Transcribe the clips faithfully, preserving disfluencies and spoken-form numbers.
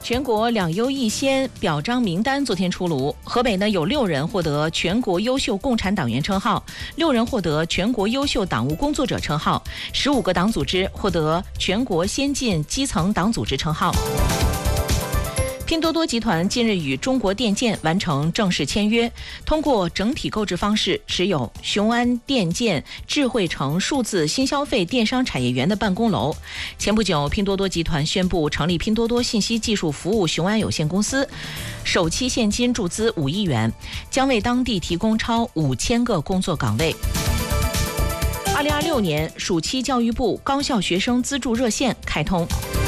全国两优一先表彰名单昨天出炉，河北呢有六人获得全国优秀共产党员称号，六人获得全国优秀党务工作者称号，十五个党组织获得全国先进基层党组织称号。拼多多集团近日与中国电建完成正式签约，通过整体购置方式持有雄安电建智慧城数字新消费电商产业园的办公楼。前不久，拼多多集团宣布成立拼多多信息技术服务雄安有限公司，首期现金注资五亿元，将为当地提供超五千个工作岗位。二零二六年暑期教育部高校学生资助热线开通。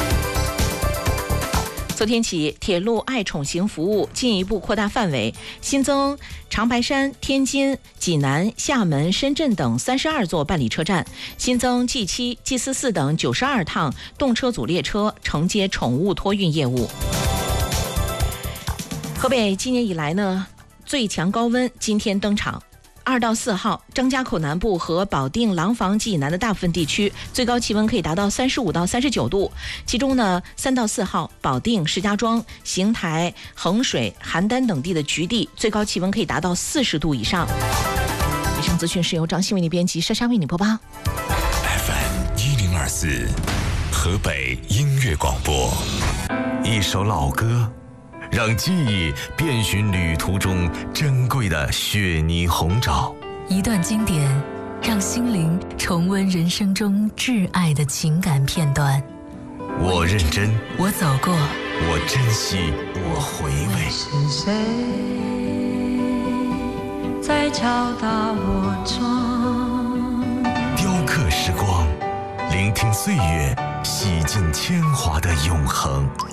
昨天起，铁路爱宠行服务进一步扩大范围，新增长白山、天津、济南、厦门、深圳等三十二座办理车站，新增 G 七、G 四四等九十二趟动车组列车承接宠物托运业务。河北今年以来呢，最强高温今天登场。二到四号，张家口南部和保定廊坊及以南的大部分地区最高气温可以达到三十五到三十九度，其中呢，三到四号，保定、石家庄、邢台、衡水、邯郸等地的局地最高气温可以达到四十度以上。以上资讯是由张新为你编辑，莎莎为你播报。 F M 一零二四，河北音乐广播，一首老歌。让记忆遍寻旅途中珍贵的雪泥红枣， 一段经典，让心灵重温人生中挚爱的情感片段。 我认真， 我走过， 我珍惜，我回味。 是谁在敲打我窗？ 雕刻时光，聆听岁月洗尽铅华的永恒。